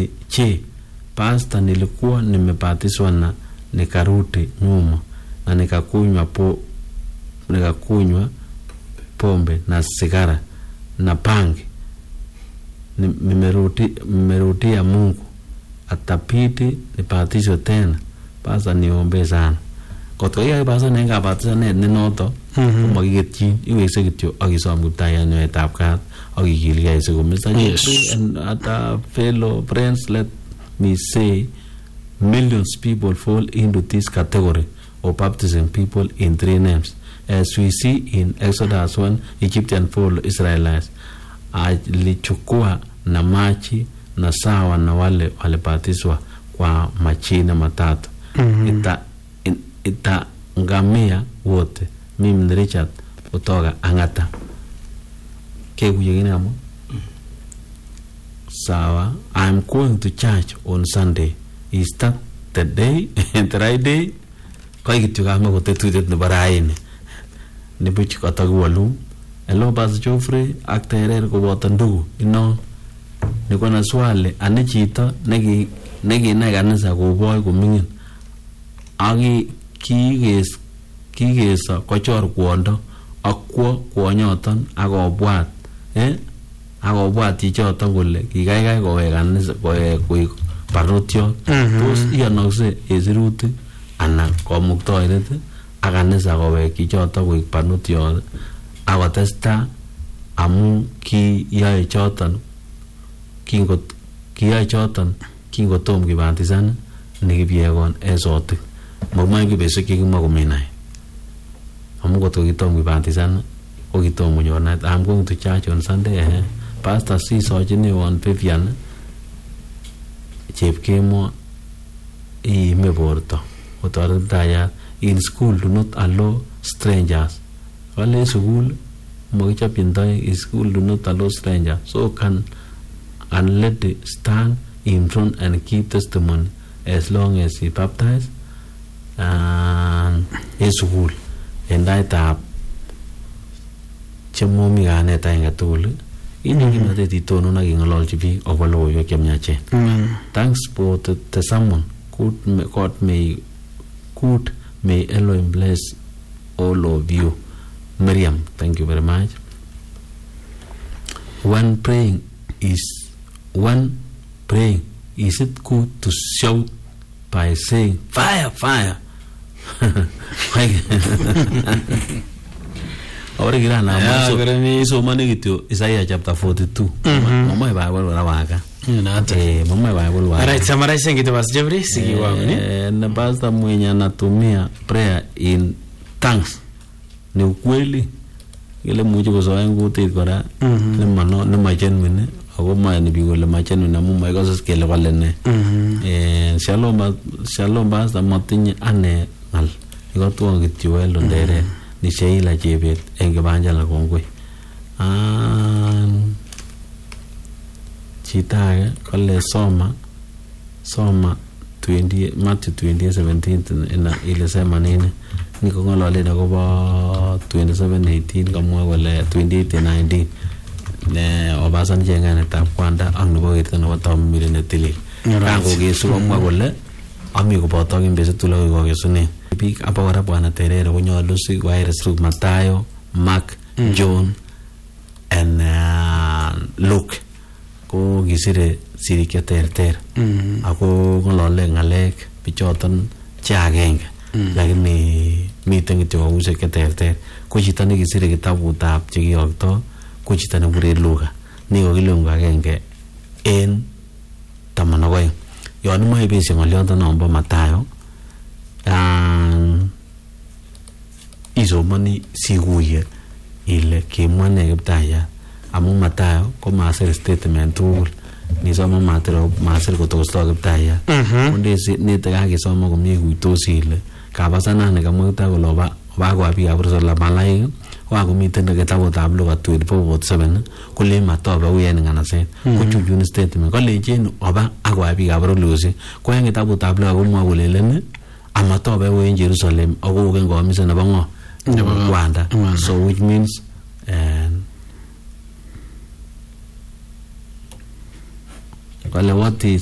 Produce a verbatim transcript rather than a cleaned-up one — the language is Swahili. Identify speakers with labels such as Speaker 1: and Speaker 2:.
Speaker 1: ni che pasta, nilikuwa nimebatizwa na nikarudi nyuma na nikakunywa po nikakunywa pombe na sigara na pangi. Nimerudi nimerudia Mungu, atapiti nibatizwe tena. Pasta, niombe sana. Kotko iya pasta nenga batizwa ne nenoto komakiketyin iwekse kityo akisom Kiptayat nyoetab kat akikilgei siko Mister Jeffrey and other fellow friends, let me say millions people fall into this category of baptizing people in three names, as we see in Exodus one. Egyptian follow Israelites alichukua na maji na sawa na wale walibatizwa kwa majina matatu. Mm-hmm. ita in, ita ngamia wote. Mimi ni Richard kutoka Angata. Kekuye gini amo? Sawa. I'm going to church on Sunday. Is that the day? The right day? Kwa kitu kama kote tuitet ni baraini. Nibuchi kata kuwalu. Hello Pastor Geoffrey, akta herer kubota ndugu. Ino, niko na swali. Ane chito, negi, negi na kanisa kuboi kumingin. Aki kiges, kigesa kochor kwondo. Akwo kwonyoton, akobwat. Eh? Akobwat chichoton kule. Kikaikai kowe kanisa, kowe kuik barnotyo. Tos iyanokse esiruti. Ana komuktoiret. Akanisa kowe chichoton kuik barnotyo. Ako testa amu ki yae choton kingo ki yae choton kingo tom kibatizan nikipyegon esotik magmai kibesek kimakominai amu koto kitom kibatizan o kitom nyonat. I'm going to church on Sunday. Eh Pastor si sojini on Vivian chepkemo I meborto otoret daya. In school do not allow strangers. Wale school mokichapindoi school do not allow strangers. So can and let the stand in front and keep testimony as long as he baptized and in school. And I tap chemomi gane tainga tuli. Ini kimate titono na gingololchi bi ovalo yo kemnyache. Thanks for the, the someone. Good God may good may Elohim bless all of you. Miriam, thank you very much. When praying is when praying, is it good to shout by saying fire, fire? Ora kira na mo so mani gitu Isaiah chapter forty-two. Mama ba wala waka. Eh mama ba wala.
Speaker 2: Alright, summarizing it was Jeffrey sigi wangu ni.
Speaker 1: Eh na basta mwenye anatumia prayer in tongues. Ni ukweli ile muje kuzoea nguti kora ni mano ni majenwine ako mani bigo le majenwine mu mai kosas kele walene. Eh shalom shalom basta matinye ane mal iko tuwa kityo elo ndere ni sheila jebet enge banja la kongwe. Ah chitaga kole soma soma twenty Matthew twenty seventeen ina ile sema nini niko ngolole na ko twenty-seven eighteen kamwa kole twenty-eight nineteen ne obasan jenga ne tap kwanda ang nebo ito no tam mile ne tili kango gesu kamwa kole ami ko boto ngimbe setulo ko gesune big apa ora bwana terere ko nyolo si virus ru Matthew, Mark, mm. John and uh, Luke ko gisire sirike terter mm. ako ngolole ngalek bichoton chagenge mm. lakini miten kityo use ke terter ko chito ne gisire kitabutab chekiyokto ko chito ne bure lugha ni ko kilungu agenge en taman ak oeng yon imoe ibesye ngolyondo nombo Mathayo um, isomoni sikuye ile kimwa ne Kiptayat amu Mathayo ko masir statement tugul ni somo matero masir ko tosto Kiptayat ndesi nite kakisoma komie kuitosi ile kabasana ne kamwita koloba bago abi abruso la malai wa komiten ne kitabutab Luka twenty-four forty-seven kule matoba uyen nganaset ko chujun statement ko lejen oba agwa abi abrulosi ko en kitabutab Luka komwa kolelen amatoba uyen Jerusalem ako ken ngomise ne bango nebo kwanda so which means and uh, what is